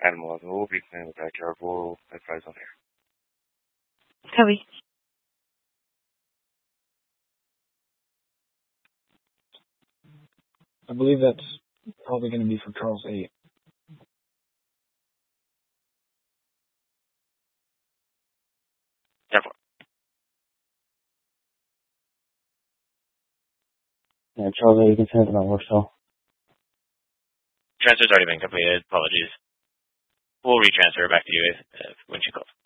Animal, we'll be cleaning the backyard. We'll advise on here. Copy. I believe that's probably going to be for Charles 8. Definitely. Yeah, Charles 8, you can send it to my work cell. Transfer's already been completed. Apologies. We'll retransfer back to you when she calls.